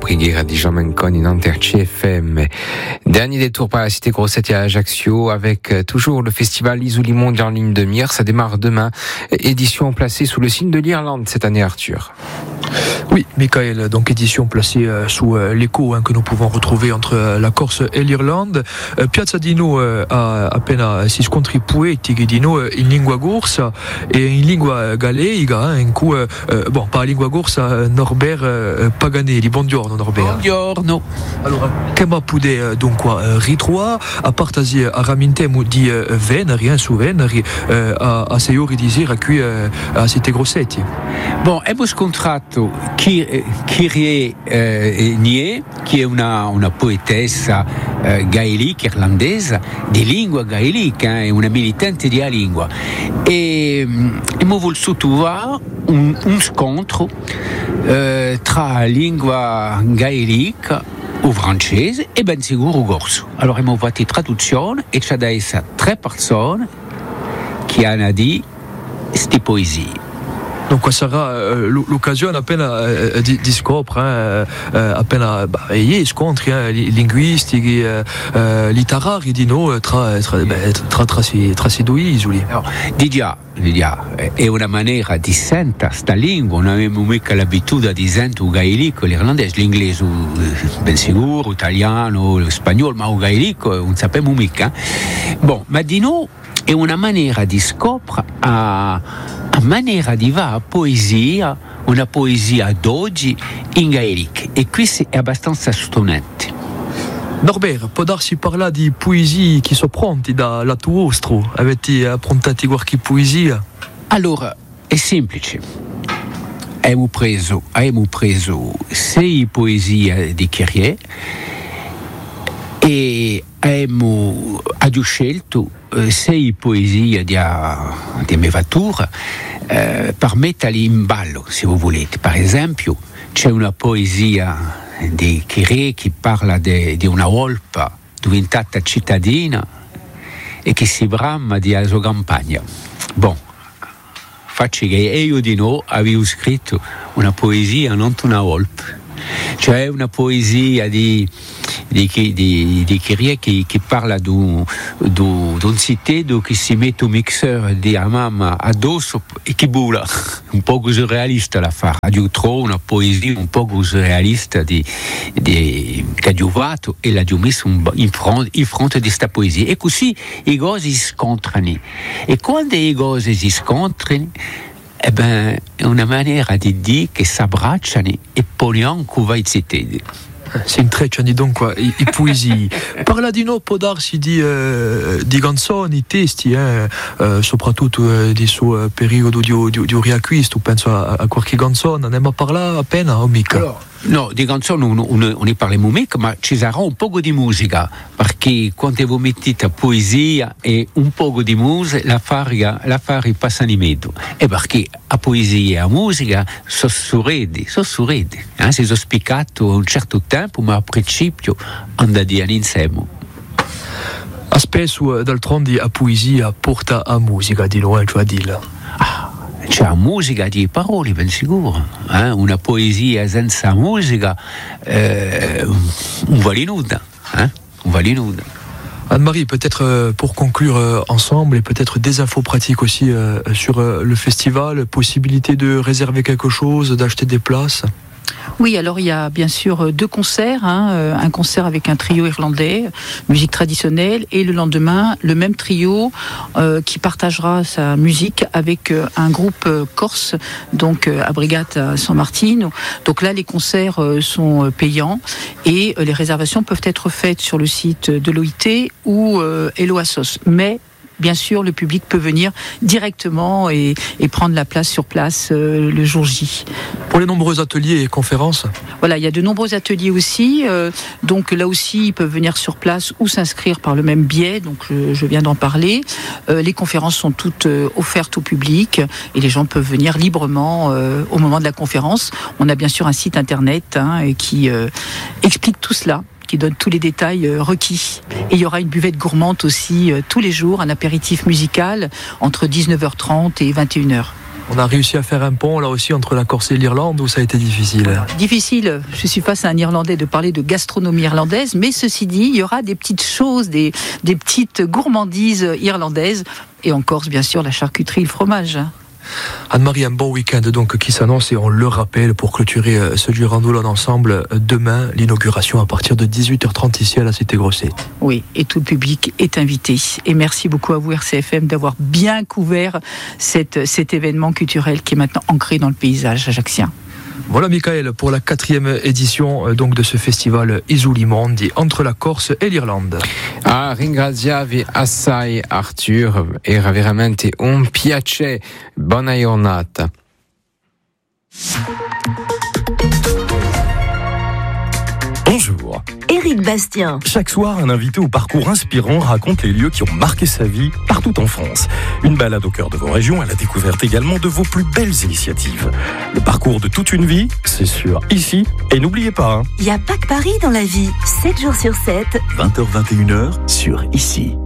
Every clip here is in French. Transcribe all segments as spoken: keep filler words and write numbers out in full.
Briguera di Jean-Mencon in Anterci F M. Dernier détour par la cité Grossette à Ajaccio avec toujours le festival Isoulimonde en ligne de mire. Ça démarre demain. Édition placée sous le signe de l'Irlande cette année, Arthur. Oui, Michael, donc édition placée euh, sous euh, l'écho hein, que nous pouvons retrouver entre euh, la Corse et l'Irlande. Euh, Piazza Dino euh, a appena si scontri poetici Dino euh, in lingua corsa e in lingua gallega, hein, in cui, euh, bon, pas lingua corsa, Norbert euh, Paganelli. Buongiorno Norbert. Buongiorno. Allora, che ma pude euh, dunque euh, ritrova a partasi a ramintemo di euh, veneri, hein, su veneri, euh, a, a sei ore di sera qui euh, a Cité Grossetti. Bon, abbiamo scontrato Kyrie eh, Nie, che è una, una poetessa eh, gaelica irlandese di lingua gaelica, è una militante di lingua e abbiamo voluto trovare un, un scontro eh, tra lingua gaelica o francese e ben sicuro corso. Allora abbiamo fatto traduzione e c'è da essere tre persone che hanno di queste poesie. Donc sarà euh, l'occasione appena euh, di, di scopre, hein, euh, appena bah, gli scontri hein, linguistici, euh, euh, letterari di no tra tra beh, tra tra si tra si due isole. No, di già, di già, è una maniera di sentire sta lingua, non abbiamo mica l'abitudine di sentire il gaelico, l'irlandese, l'inglese ben sicuro, l'italiano, lo spagnolo, ma il gaelico non sappiamo mica. Bon, ma di no è una maniera di scoprire a a maniera di va a poesia, una poesia d'oggi in gaelico e questo è abbastanza stonante. Norbert, può darsi parla di poesie che sono pronti da lato vostro? Avete approntato qualche poesia? Allora, è semplice. Abbiamo preso, abbiamo preso sei poesie di Kyrie e abbiamo scelto sei poesie di, di Mevatura eh, per metterli in ballo, se voi volete. Per esempio, c'è una poesia di Kyrie che parla di una volpe diventata cittadina e che si brama di sua campagna. Bon, faccio che io di no avevo scritto una poesia non una volpe, cioè una poesia di di, di, di Kyrie che, che parla di un citedo che si mette un mixer di mamma addosso e che bula, un po' surrealista la fa. Io trovo una poesia un po' surrealista di, di, che ha giovato e l'ha messo in fronte, in fronte di questa poesia e così i cose si scontrano e quando i cose si scontrano eh ben, è una maniera di dire che si abbracciano e poniamo che va il citedo. Si intrecciano dunque i, i poesie. Parla di no può darsi di, eh, di canzoni, testi, eh, eh, soprattutto eh, di suo periodo di, di, di riacquisto, penso a, a qualche canzone, ne ma parla appena o mica? Allora, no, di canzoni non, non, non ne parliamo mica, ma ci sarà un po' di musica, perché quando voi mettete poesia e un po' di musica, la faria, la faria passa di mezzo. E perché a poesia e a musica sono sorridi, sono sorridi. Eh? Si sono spiccato un certo tempo, ma a principio andavano insieme. A spesso, d'altronde, a poesia porta a musica, di noi, cioè di là. Ah. C'è la musica di parole, ben sicuro. Eh? Una poesia senza musica eh, on va l'inuda. Hein? On va l'inuda. Anne-Marie, peut-être euh, pour conclure euh, ensemble et peut-être des infos pratiques aussi euh, sur euh, le festival, possibilité de réserver quelque chose, d'acheter des places. Oui, alors il y a bien sûr deux concerts, hein, un concert avec un trio irlandais, musique traditionnelle, et le lendemain, le même trio euh, qui partagera sa musique avec euh, un groupe euh, corse, donc euh, à Brigate à San Martino. Donc là, les concerts euh, sont payants et euh, les réservations peuvent être faites sur le site de l'O I T ou euh, Hello Assos. Mais bien sûr, le public peut venir directement et, et prendre la place sur place euh, le jour J. Pour les nombreux ateliers et conférences? Voilà, il y a de nombreux ateliers aussi. Euh, donc là aussi, ils peuvent venir sur place ou s'inscrire par le même biais. Donc je, je viens d'en parler. Euh, les conférences sont toutes euh, offertes au public et les gens peuvent venir librement euh, au moment de la conférence. On a bien sûr un site internet hein, qui euh, explique tout cela, qui donne tous les détails euh, requis. Et il y aura une buvette gourmande aussi euh, tous les jours, un apéritif musical entre dix-neuf heures trente et vingt et une heures. On a réussi à faire un pont là aussi entre la Corse et l'Irlande, où ça a été difficile. Difficile, je suis face à un Irlandais, de parler de gastronomie irlandaise, mais ceci dit, il y aura des petites choses, des, des petites gourmandises irlandaises, et en Corse bien sûr la charcuterie, le fromage. Anne-Marie, un bon week-end donc qui s'annonce, et on le rappelle pour clôturer ce Durandolone ensemble, demain l'inauguration à partir de dix-huit heures trente ici à la Cité Grosset. Oui, et tout le public est invité. Et merci beaucoup à vous R C F M d'avoir bien couvert cette, cet événement culturel qui est maintenant ancré dans le paysage ajaccien. Voilà Michael pour la quatrième édition donc de ce festival Isulimondi entre la Corse et l'Irlande. Ah, ringraziavi assai Arthur, era veramente un piacere. Buona giornata. Bonjour. Éric Bastien. Chaque soir, un invité au parcours inspirant raconte les lieux qui ont marqué sa vie partout en France. Une balade au cœur de vos régions à la découverte également de vos plus belles initiatives. Le parcours de toute une vie, c'est sûr, ici. Et n'oubliez pas, il n'y a pas que Paris dans la vie. sept jours sur sept. vingt heures vingt et une heures sur ici.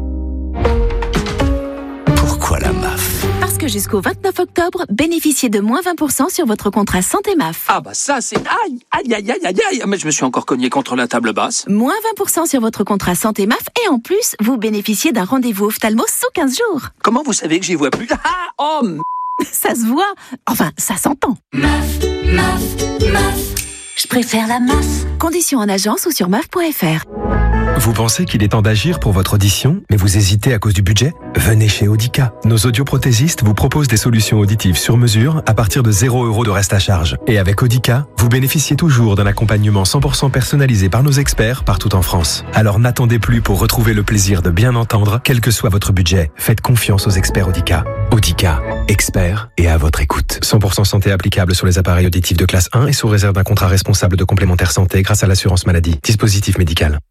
Pourquoi la M A F ? Parce que jusqu'au vingt-neuf octobre, bénéficiez de moins vingt pour cent sur votre contrat santé M A F. Ah bah ça c'est... Aïe, aïe, aïe, aïe, aïe, aïe. Mais je me suis encore cogné contre la table basse. Moins vingt pour cent sur votre contrat santé M A F et en plus, vous bénéficiez d'un rendez-vous ophtalmo sous quinze jours. Comment vous savez que j'y vois plus? Ah, oh m... Ça se voit. Enfin, ça s'entend. M A F, M A F, M A F. Je préfère la M A F. Conditions en agence ou sur M A F point F R. Vous pensez qu'il est temps d'agir pour votre audition, mais vous hésitez à cause du budget ? Venez chez Audica. Nos audioprothésistes vous proposent des solutions auditives sur mesure à partir de zéro euro de reste à charge. Et avec Audica, vous bénéficiez toujours d'un accompagnement cent pour cent personnalisé par nos experts partout en France. Alors n'attendez plus pour retrouver le plaisir de bien entendre, quel que soit votre budget. Faites confiance aux experts Audica. Audica, experts et à votre écoute. cent pour cent santé applicable sur les appareils auditifs de classe un et sous réserve d'un contrat responsable de complémentaire santé grâce à l'assurance maladie. Dispositif médical.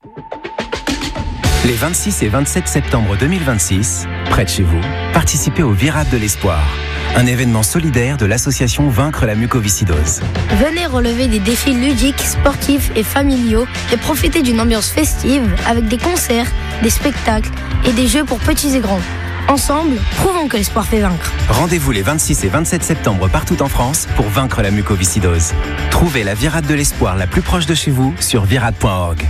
Les vingt-six et vingt-sept septembre deux mille vingt-six, près de chez vous, participez au Virade de l'Espoir, un événement solidaire de l'association Vaincre la mucoviscidose. Venez relever des défis ludiques, sportifs et familiaux et profiter d'une ambiance festive avec des concerts, des spectacles et des jeux pour petits et grands. Ensemble, prouvons que l'espoir fait vaincre. Rendez-vous les vingt-six et vingt-sept septembre partout en France pour vaincre la mucoviscidose. Trouvez la Virade de l'Espoir la plus proche de chez vous sur virade point org.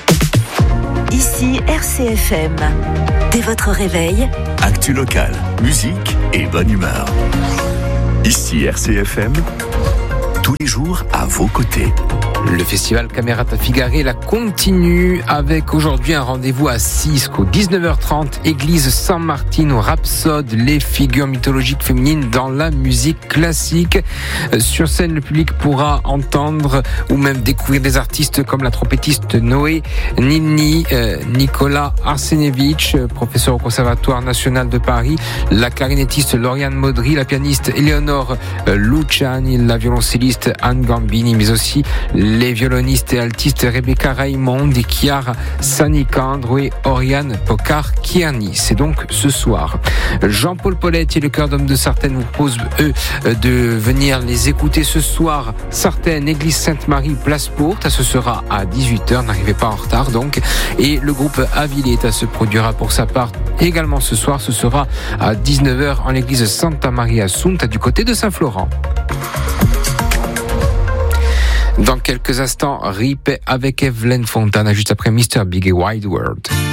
Ici R C F M. Dès votre réveil, actu locale, musique et bonne humeur. Ici R C F M, tous les jours à vos côtés. Le festival Camerata Figare la continue avec aujourd'hui un rendez-vous à Cisco, dix-neuf heures trente, église Saint-Martin, Rhapsode, les figures mythologiques féminines dans la musique classique. Sur scène, le public pourra entendre ou même découvrir des artistes comme la trompettiste Noé Nini, euh, Nicolas Arsenevich, professeur au Conservatoire national de Paris, la clarinettiste Lauriane Maudry, la pianiste Eleonore Luciani, la violoncelliste Anne Gambini, mais aussi les violonistes et altistes Rebecca Raymond, Chiara Sanicandro et Oriane Pocard-Kierny. C'est donc ce soir. Jean-Paul Paulette et le Chœur d'Hommes de Sartène vous proposent, eux, de venir les écouter ce soir. Sartène, église Sainte-Marie, place Pourte. Ce sera à dix-huit heures, n'arrivez pas en retard donc. Et le groupe Avileta se produira pour sa part également ce soir. Ce sera à dix-neuf heures en l'église Santa Maria Assunta du côté de Saint-Florent. Dans quelques instants, Rip avec Evelyn Fontana, juste après Mister Big et Wide World.